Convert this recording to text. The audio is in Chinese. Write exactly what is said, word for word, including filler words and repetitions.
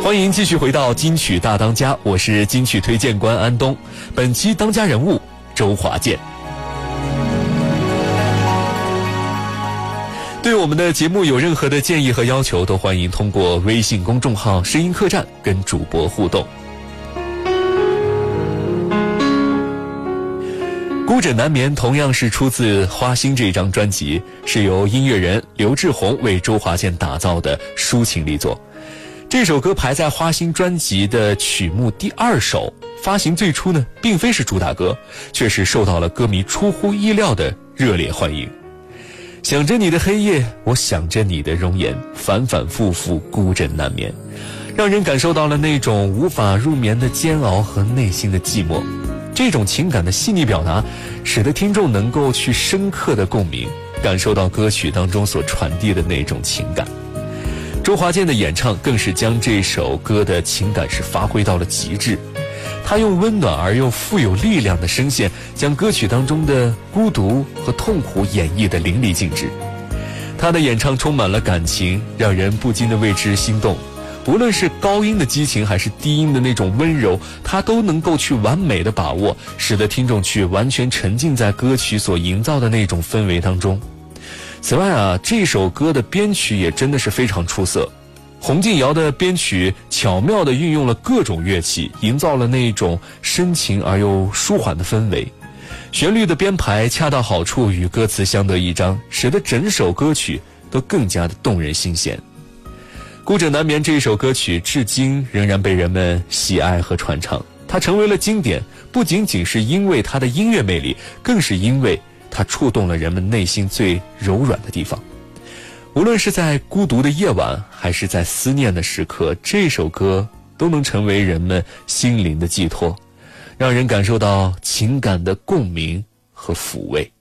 欢迎继续回到金曲大当家，我是金曲推荐官安东。本期当家人物周华健。对我们的节目有任何的建议和要求，都欢迎通过微信公众号声音客栈跟主播互动。孤枕难眠同样是出自《花心》这张专辑，是由音乐人刘志宏为周华健打造的抒情力作。这首歌排在《花心》专辑的曲目第二首，发行最初呢并非是主打歌，却是受到了歌迷出乎意料的热烈欢迎。想着你的黑夜，我想着你的容颜，反反复复孤枕难眠，让人感受到了那种无法入眠的煎熬和内心的寂寞。这种情感的细腻表达，使得听众能够去深刻的共鸣，感受到歌曲当中所传递的那种情感。周华健的演唱更是将这首歌的情感是发挥到了极致，他用温暖而又富有力量的声线，将歌曲当中的孤独和痛苦演绎得淋漓尽致。他的演唱充满了感情，让人不禁地为之心动。无论是高音的激情还是低音的那种温柔，他都能够去完美的把握，使得听众去完全沉浸在歌曲所营造的那种氛围当中。此外啊，这首歌的编曲也真的是非常出色。洪敬尧的编曲巧妙地运用了各种乐器，营造了那种深情而又舒缓的氛围。旋律的编排恰到好处，与歌词相得益彰，使得整首歌曲都更加的动人心弦。孤枕难眠这一首歌曲至今仍然被人们喜爱和传唱，它成为了经典，不仅仅是因为它的音乐魅力，更是因为它触动了人们内心最柔软的地方。无论是在孤独的夜晚，还是在思念的时刻，这首歌都能成为人们心灵的寄托，让人感受到情感的共鸣和抚慰。